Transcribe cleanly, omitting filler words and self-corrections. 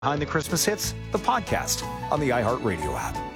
Behind the Christmas Hits, the podcast on the iHeartRadio app.